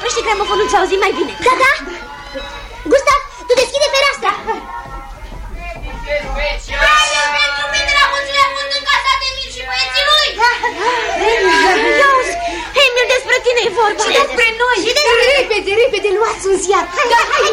oprește gramofonul să auzim mai bine. Da, da. Gustav, tu deschide fereastra. Special pentru mine la mulțile avut în casa de Emil și băieții lui. Emil, despre tine e vorba. Și despre noi. Repede, repede, luați un ziar. Hai,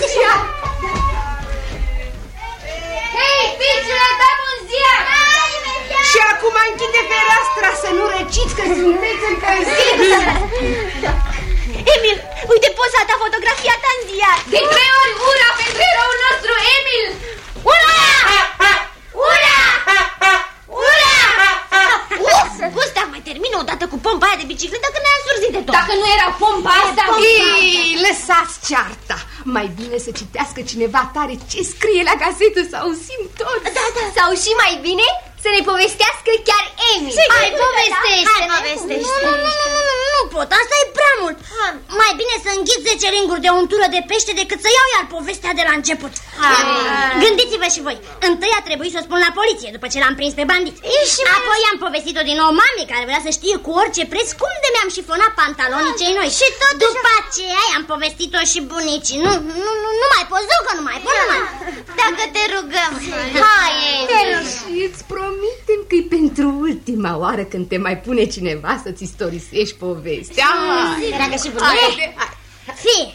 Hei, fiicele, dăm un ziar. Și acum închide fereastra să nu răciți, că sunteți încălziți. Emil, uite poza ta, fotografia ta în ziar. De 3 ori ura pentru eroul nostru, Emil. Ura! Ura! Ura! Gustav, mai termină odată cu pompa aia de bicicletă, că ne-a surzit de tot. Dacă nu era pompa asta... Ei, lăsați cearta. Mai bine să citească cineva tare ce scrie la gazetă, să auzim tot. Da, da. Sau și mai bine să ne povestească chiar Emil. Hai, povestește. Nu pot, asta e prea mult. Mai bine să înghit 10 ringuri de untură de pește decât să iau iar povestea de la început. Gândiți-vă și voi. Întâi a trebuit să o spun la poliție după ce l-am prins pe bandit. Apoi am povestit-o din nou mamei, care vrea să știe cu orice preț cum de mi-am șifonat pantalonii cei noi. Și tot după aceea am povestit-o și bunicii. Nu mai poți, că nu mai pot. Dacă te rugăm. Hai, Și îți promitem că e pentru ultima oară când te mai pune cineva să-ți istorisești povestea. dragă și bunicii. Fii.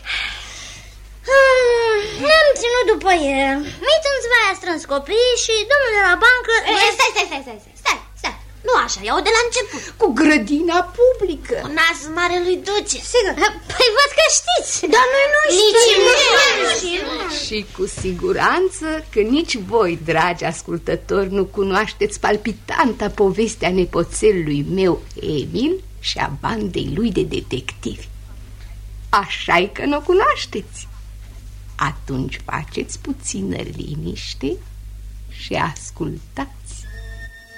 Ne-am ținut după el. Mițânțva a strâns copiii și domnul de la bancă... Stai. Nu așa, iau de la început. Cu grădina publică. Cu nasul marelui duce. Sigur. Păi văd că știți. Dar noi nu știm. Și cu siguranță că nici voi, dragi ascultători, nu cunoașteți palpitanta povestea nepoțelului meu, Emil, și a bandei lui de detectivi. Așa-i că nu o cunoașteți. Atunci faceți puțină liniște și ascultați.